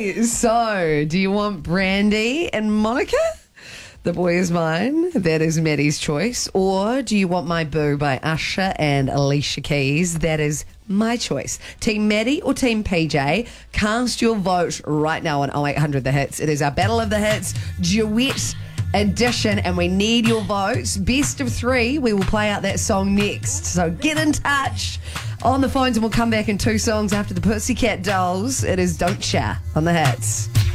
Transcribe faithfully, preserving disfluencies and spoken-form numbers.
Okay, so do you want Brandy and Monica? The Boy Is Mine, that is Maddie's choice. Or do you want My Boo by Usher and Alicia Keys? That is my choice. Team Maddie or Team P J? Cast your vote right now on oh eight hundred The Hits. It is our Battle of the Hits duet edition, and we need your votes. Best of three, we will play out that song next. So get in touch on the phones, and we'll come back in two songs after the Pussycat Dolls. It is Don't Cha on The Hits.